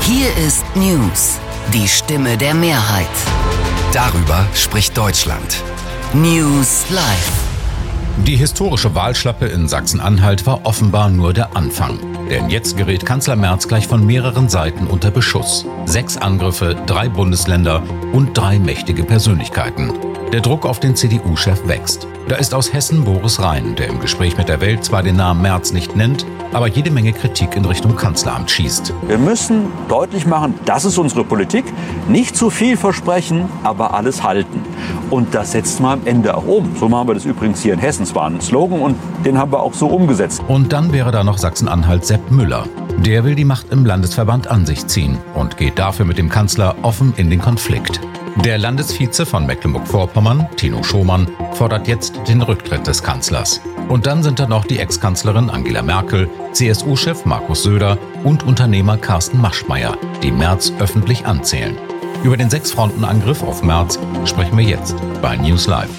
Hier ist News, die Stimme der Mehrheit. Darüber spricht Deutschland. News Live. Die historische Wahlschlappe in Sachsen-Anhalt war offenbar nur der Anfang. Denn jetzt gerät Kanzler Merz gleich von mehreren Seiten unter Beschuss. 6 Angriffe, 3 Bundesländer und 3 mächtige Persönlichkeiten. Der Druck auf den CDU-Chef wächst. Da ist aus Hessen Boris Rhein, der im Gespräch mit der Welt zwar den Namen Merz nicht nennt, aber jede Menge Kritik in Richtung Kanzleramt schießt. Wir müssen deutlich machen, das ist unsere Politik. Nicht zu viel versprechen, aber alles halten. Und das setzt man am Ende auch um. So machen wir das übrigens hier in Hessen. Es war ein Slogan und den haben wir auch so umgesetzt. Und dann wäre da noch Sachsen-Anhalt Sepp Müller. Der will die Macht im Landesverband an sich ziehen und geht dafür mit dem Kanzler offen in den Konflikt. Der Landesvize von Mecklenburg-Vorpommern, Tino Schomann, fordert jetzt den Rücktritt des Kanzlers. Und dann sind da noch die Ex-Kanzlerin Angela Merkel, CSU-Chef Markus Söder und Unternehmer Carsten Maschmeyer, die Merz öffentlich anzählen. Über den 6-Fronten-Angriff auf Merz sprechen wir jetzt bei News Live.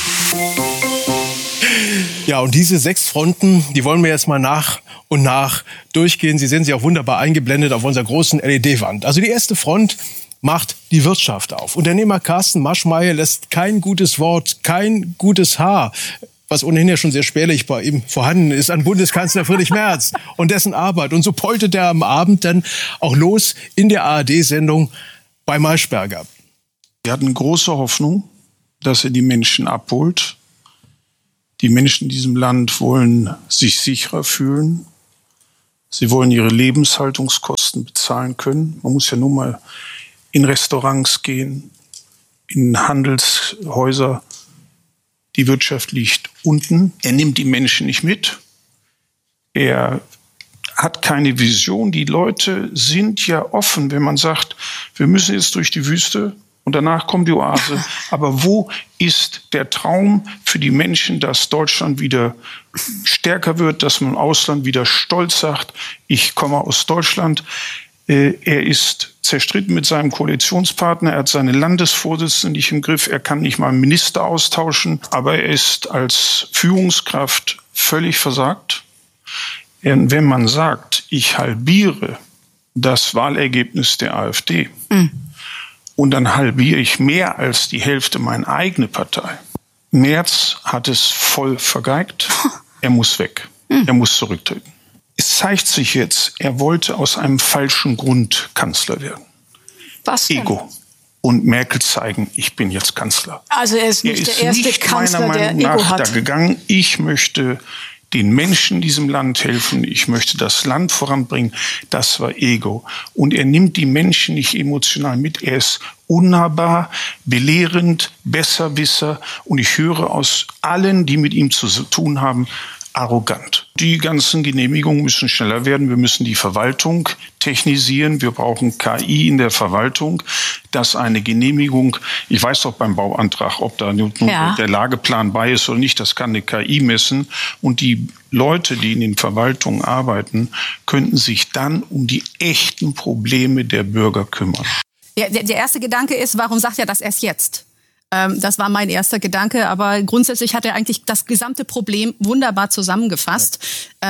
Ja, und diese 6 Fronten, die wollen wir jetzt mal nach und nach durchgehen. Sie sehen sie auch wunderbar eingeblendet auf unserer großen LED-Wand. Also die erste Front macht die Wirtschaft auf. Unternehmer Carsten Maschmeyer lässt kein gutes Wort, kein gutes Haar, was ohnehin ja schon sehr spärlich bei ihm vorhanden ist, an Bundeskanzler Friedrich Merz und dessen Arbeit. Und so poltert er am Abend dann auch los in der ARD-Sendung bei Maischberger. Wir hatten große Hoffnung, dass er die Menschen abholt. Die Menschen in diesem Land wollen sich sicherer fühlen. Sie wollen ihre Lebenshaltungskosten bezahlen können. Man muss ja nur mal in Restaurants gehen, in Handelshäuser. Die Wirtschaft liegt unten. Er nimmt die Menschen nicht mit. Er hat keine Vision. Die Leute sind ja offen, wenn man sagt, wir müssen jetzt durch die Wüste und danach kommt die Oase. Aber wo ist der Traum für die Menschen, dass Deutschland wieder stärker wird, dass man im Ausland wieder stolz sagt, ich komme aus Deutschland. Er ist zerstritten mit seinem Koalitionspartner. Er hat seine Landesvorsitzenden nicht im Griff. Er kann nicht mal einen Minister austauschen. Aber er ist als Führungskraft völlig versagt. Und wenn man sagt, ich halbiere das Wahlergebnis der AfD und dann halbiere ich mehr als die Hälfte meine eigene Partei. Merz hat es voll vergeigt. Er muss weg. Er muss zurücktreten. Es zeigt sich jetzt, er wollte aus einem falschen Grund Kanzler werden. Was denn? Ego. Und Merkel zeigen, ich bin jetzt Kanzler. Also er ist nicht der erste Kanzler, der Ego hat. Da gegangen, ich möchte den Menschen in diesem Land helfen, ich möchte das Land voranbringen. Das war Ego. Und er nimmt die Menschen nicht emotional mit. Er ist unnahbar, belehrend, Besserwisser. Und ich höre aus allen, die mit ihm zu tun haben, arrogant. Die ganzen Genehmigungen müssen schneller werden. Wir müssen die Verwaltung technisieren. Wir brauchen KI in der Verwaltung, dass eine Genehmigung, ich weiß doch beim Bauantrag, ob da nun der Lageplan bei ist oder nicht, das kann eine KI messen. Und die Leute, die in den Verwaltungen arbeiten, könnten sich dann um die echten Probleme der Bürger kümmern. Der erste Gedanke ist, warum sagt er das erst jetzt? Das war mein erster Gedanke, aber grundsätzlich hat er eigentlich das gesamte Problem wunderbar zusammengefasst.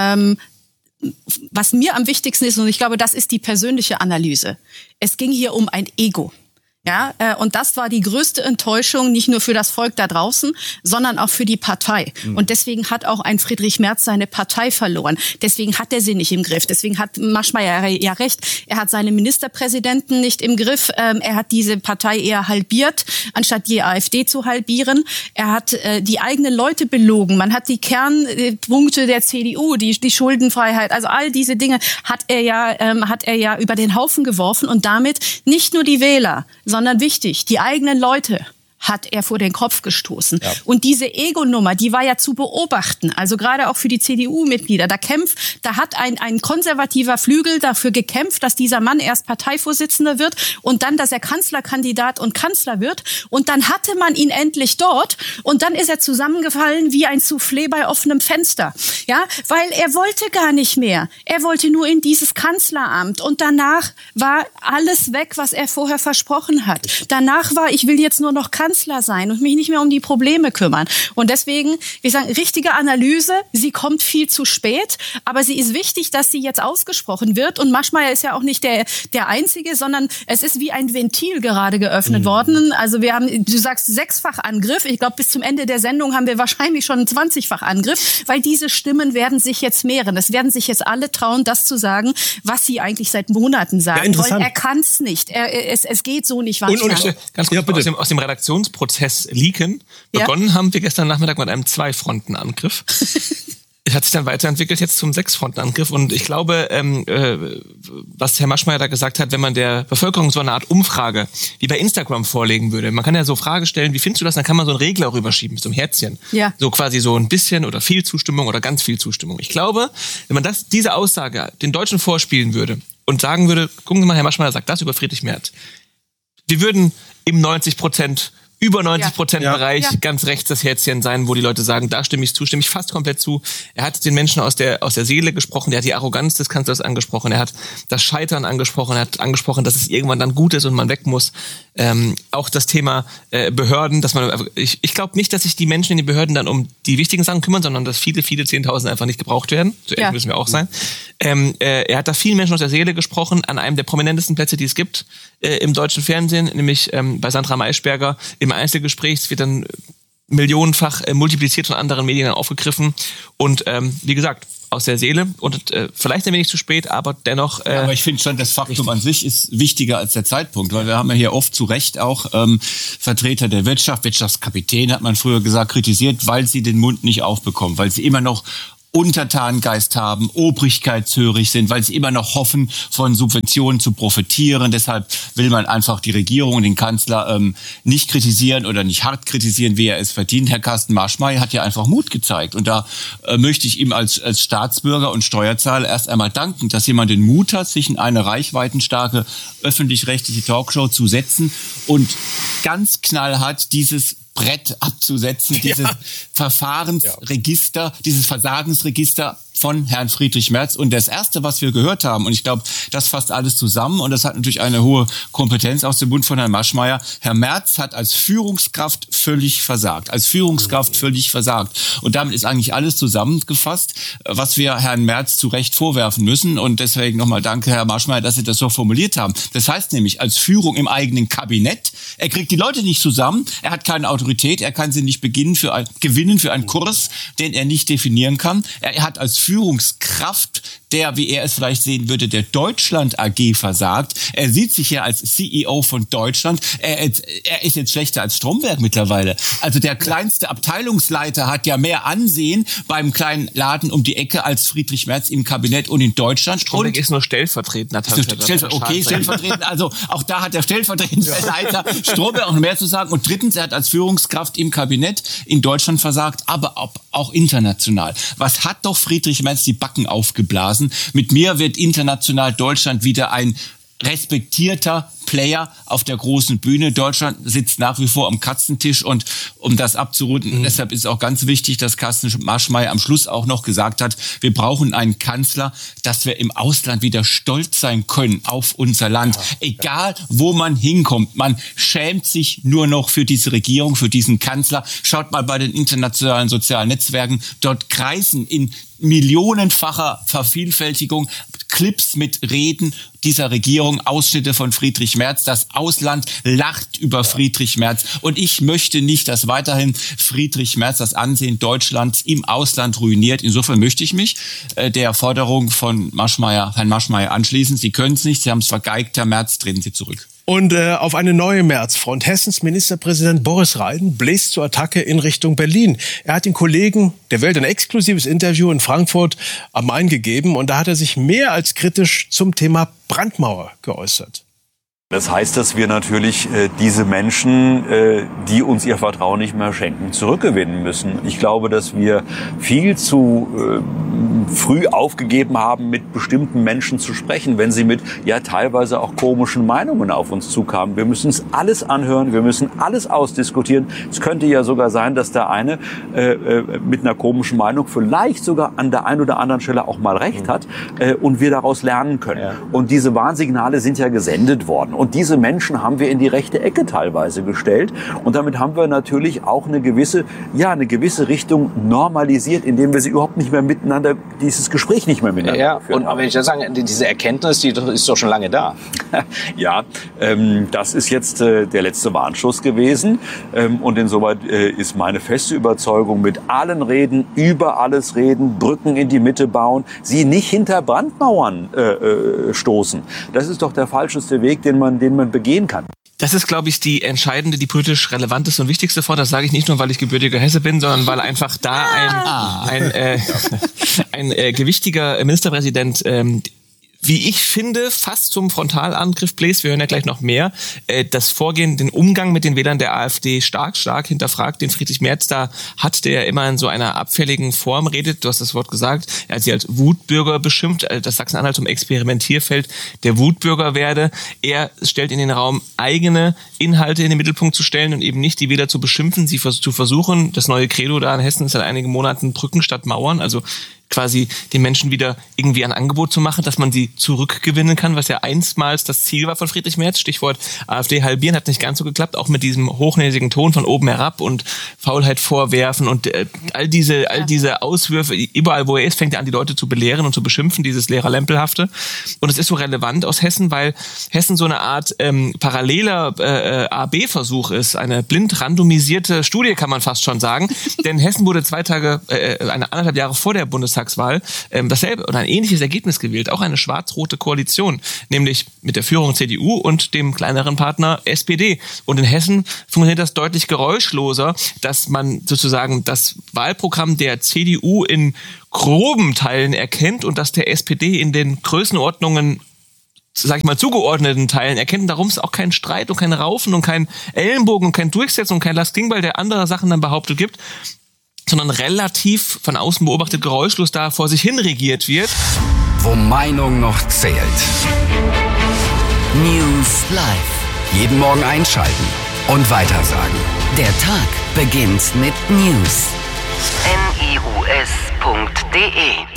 Was mir am wichtigsten ist, und ich glaube, das ist die persönliche Analyse. Es ging hier um ein Ego. Ja, und das war die größte Enttäuschung, nicht nur für das Volk da draußen, sondern auch für die Partei. Und deswegen hat auch ein Friedrich Merz seine Partei verloren. Deswegen hat er sie nicht im Griff. Deswegen hat Maschmeyer ja recht. Er hat seine Ministerpräsidenten nicht im Griff. Er hat diese Partei eher halbiert, anstatt die AfD zu halbieren. Er hat die eigenen Leute belogen. Man hat die Kernpunkte der CDU, die Schuldenfreiheit, also all diese Dinge hat er ja über den Haufen geworfen und damit nicht nur die Wähler, sondern wichtig, die eigenen Leute hat er vor den Kopf gestoßen. Ja. Und diese Ego-Nummer, die war ja zu beobachten. Also gerade auch für die CDU-Mitglieder. Da hat ein konservativer Flügel dafür gekämpft, dass dieser Mann erst Parteivorsitzender wird und dann, dass er Kanzlerkandidat und Kanzler wird. Und dann hatte man ihn endlich dort und dann ist er zusammengefallen wie ein Soufflé bei offenem Fenster. Ja, weil er wollte gar nicht mehr. Er wollte nur in dieses Kanzleramt und danach war alles weg, was er vorher versprochen hat. Danach war, ich will jetzt nur noch Kanzler Kanzler sein und mich nicht mehr um die Probleme kümmern. Und deswegen, wir sagen, richtige Analyse, sie kommt viel zu spät, aber sie ist wichtig, dass sie jetzt ausgesprochen wird. Und Maschmeyer ist ja auch nicht der Einzige, sondern es ist wie ein Ventil gerade geöffnet worden. Also wir haben, du sagst 6-fach Angriff. Ich glaube, bis zum Ende der Sendung haben wir wahrscheinlich schon einen 20-fach Angriff, weil diese Stimmen werden sich jetzt mehren. Es werden sich jetzt alle trauen, das zu sagen, was sie eigentlich seit Monaten sagen wollen. Er kann es nicht. Es geht so nicht weiter. Und ganz kurz aus dem Redaktionsprozess leaken. Begonnen haben wir gestern Nachmittag mit einem 2-Fronten-Angriff. Es hat sich dann weiterentwickelt jetzt zum 6-Fronten-Angriff. Und ich glaube, was Herr Maschmeyer da gesagt hat, wenn man der Bevölkerung so eine Art Umfrage wie bei Instagram vorlegen würde, man kann ja so Fragen stellen, wie findest du das? Dann kann man so einen Regler rüberschieben mit so einem Herzchen. Ja. So quasi so ein bisschen oder viel Zustimmung oder ganz viel Zustimmung. Ich glaube, wenn man diese Aussage den Deutschen vorspielen würde und sagen würde, gucken Sie mal, Herr Maschmeyer sagt das über Friedrich Merz. Wir würden im 90%, über 90% Bereich ganz rechts das Herzchen sein, wo die Leute sagen, da stimme ich fast komplett zu. Er hat den Menschen aus der Seele gesprochen, er hat die Arroganz des Kanzlers angesprochen, er hat das Scheitern angesprochen, er hat angesprochen, dass es irgendwann dann gut ist und man weg muss. Auch das Thema Behörden, dass man, ich glaube nicht, dass sich die Menschen in den Behörden dann um die wichtigen Sachen kümmern, sondern dass viele 10.000 einfach nicht gebraucht werden. So ehrlich müssen wir auch sein. Er hat da vielen Menschen aus der Seele gesprochen, an einem der prominentesten Plätze, die es gibt im deutschen Fernsehen, nämlich bei Sandra Maischberger im Einzelgespräch. Es wird dann millionenfach multipliziert von anderen Medien aufgegriffen und wie gesagt, aus der Seele und vielleicht ein wenig zu spät, aber dennoch... aber ich finde schon, das Faktum an sich ist wichtiger als der Zeitpunkt, weil wir haben ja hier oft zu Recht auch Vertreter der Wirtschaftskapitän, hat man früher gesagt, kritisiert, weil sie den Mund nicht aufbekommen, weil sie immer noch Untertanengeist haben, obrigkeitshörig sind, weil sie immer noch hoffen, von Subventionen zu profitieren. Deshalb will man einfach die Regierung und den Kanzler nicht kritisieren oder nicht hart kritisieren, wie er es verdient. Herr Carsten Maschmeyer hat ja einfach Mut gezeigt. Und da möchte ich ihm als Staatsbürger und Steuerzahler erst einmal danken, dass jemand den Mut hat, sich in eine reichweitenstarke öffentlich-rechtliche Talkshow zu setzen und ganz knallhart dieses Brett abzusetzen, dieses Verfahrensregister, dieses Versagensregister von Herrn Friedrich Merz. Und das Erste, was wir gehört haben, und ich glaube, das fasst alles zusammen, und das hat natürlich eine hohe Kompetenz aus dem Mund von Herrn Maschmeyer, Herr Merz hat als Führungskraft völlig versagt. Und damit ist eigentlich alles zusammengefasst, was wir Herrn Merz zu Recht vorwerfen müssen. Und deswegen nochmal danke, Herr Maschmeyer, dass Sie das so formuliert haben. Das heißt nämlich, als Führung im eigenen Kabinett, er kriegt die Leute nicht zusammen, er hat keine Autorität, er kann sie nicht gewinnen für einen Kurs, den er nicht definieren kann. Er hat als Führungskraft, der, wie er es vielleicht sehen würde, der Deutschland AG versagt. Er sieht sich ja als CEO von Deutschland. Er ist jetzt schlechter als Stromberg mittlerweile. Also der kleinste Abteilungsleiter hat ja mehr Ansehen beim kleinen Laden um die Ecke als Friedrich Merz im Kabinett und in Deutschland. Stromberg ist nur stellvertretend. Stellvertretend. Also auch da hat der stellvertretende Leiter Stromberg noch mehr zu sagen. Und drittens, er hat als Führungskraft im Kabinett in Deutschland versagt, aber auch international. Was hat doch Friedrich Merz die Backen aufgeblasen? Mit mir wird international Deutschland wieder ein respektierter Player auf der großen Bühne. Deutschland sitzt nach wie vor am Katzentisch, und um das abzurunden, deshalb ist auch ganz wichtig, dass Carsten Maschmeyer am Schluss auch noch gesagt hat, wir brauchen einen Kanzler, dass wir im Ausland wieder stolz sein können auf unser Land. Egal, wo man hinkommt, man schämt sich nur noch für diese Regierung, für diesen Kanzler. Schaut mal bei den internationalen sozialen Netzwerken, dort kreisen in millionenfacher Vervielfältigung Clips mit Reden dieser Regierung, Ausschnitte von Friedrich Merz. Das Ausland lacht über Friedrich Merz. Und ich möchte nicht, dass weiterhin Friedrich Merz das Ansehen Deutschlands im Ausland ruiniert. Insofern möchte ich mich der Forderung von Herrn Maschmeyer anschließen. Sie können es nicht, Sie haben es vergeigt, Herr Merz, treten Sie zurück. Und auf eine neue Märzfront. Hessens Ministerpräsident Boris Rhein bläst zur Attacke in Richtung Berlin. Er hat den Kollegen der Welt ein exklusives Interview in Frankfurt am Main gegeben. Und da hat er sich mehr als kritisch zum Thema Brandmauer geäußert. Das heißt, dass wir natürlich diese Menschen, die uns ihr Vertrauen nicht mehr schenken, zurückgewinnen müssen. Ich glaube, dass wir viel zu früh aufgegeben haben, mit bestimmten Menschen zu sprechen, wenn sie mit teilweise auch komischen Meinungen auf uns zukamen. Wir müssen uns alles anhören, wir müssen alles ausdiskutieren. Es könnte ja sogar sein, dass der eine mit einer komischen Meinung vielleicht sogar an der einen oder anderen Stelle auch mal recht hat und wir daraus lernen können. Ja. Und diese Warnsignale sind ja gesendet worden. Und diese Menschen haben wir in die rechte Ecke teilweise gestellt. Und damit haben wir natürlich auch eine gewisse Richtung normalisiert, indem wir sie überhaupt nicht mehr miteinander, dieses Gespräch nicht mehr miteinander führen. Und wenn ich das sage, diese Erkenntnis, die ist doch schon lange da. Ja, das ist jetzt der letzte Warnschuss gewesen. Und insoweit ist meine feste Überzeugung, mit allen reden, über alles reden, Brücken in die Mitte bauen, sie nicht hinter Brandmauern stoßen. Das ist doch der falscheste Weg, den man begehen kann. Das ist, glaube ich, die entscheidende, die politisch relevanteste und wichtigste Frage. Das sage ich nicht nur, weil ich gebürtiger Hesse bin, sondern weil einfach da ein gewichtiger Ministerpräsident, wie ich finde, fast zum Frontalangriff bläst. Wir hören ja gleich noch mehr. Das Vorgehen, den Umgang mit den Wählern der AfD stark hinterfragt. Den Friedrich Merz da hat, der immer in so einer abfälligen Form redet. Du hast das Wort gesagt. Er hat sie als Wutbürger beschimpft, dass Sachsen-Anhalt zum Experimentierfeld der Wutbürger werde. Er stellt in den Raum, eigene Inhalte in den Mittelpunkt zu stellen und eben nicht die Wähler zu beschimpfen, sie zu versuchen. Das neue Credo da in Hessen ist seit einigen Monaten Brücken statt Mauern. Also quasi den Menschen wieder irgendwie ein Angebot zu machen, dass man sie zurückgewinnen kann, was ja einstmals das Ziel war von Friedrich Merz. Stichwort AfD halbieren, hat nicht ganz so geklappt, auch mit diesem hochnäsigen Ton von oben herab und Faulheit vorwerfen und all diese Auswürfe, überall wo er ist, fängt er an, die Leute zu belehren und zu beschimpfen, dieses Lehrerlempelhafte. Und es ist so relevant aus Hessen, weil Hessen so eine Art paralleler A-B-Versuch ist, eine blind randomisierte Studie, kann man fast schon sagen. Denn Hessen wurde 1,5 Jahre vor der Bundestagswahl dasselbe oder ein ähnliches Ergebnis gewählt, auch eine schwarz-rote Koalition, nämlich mit der Führung CDU und dem kleineren Partner SPD. Und in Hessen funktioniert das deutlich geräuschloser, dass man sozusagen das Wahlprogramm der CDU in groben Teilen erkennt und dass der SPD in den Größenordnungen, sag ich mal, zugeordneten Teilen erkennt. Und darum ist auch kein Streit und kein Raufen und kein Ellenbogen und kein Durchsetzen und kein Lars Klingbeil, der andere Sachen dann behauptet gibt, sondern relativ von außen beobachtet geräuschlos da vor sich hin regiert wird. Wo Meinung noch zählt. News Live. Jeden Morgen einschalten und weitersagen. Der Tag beginnt mit News. news.de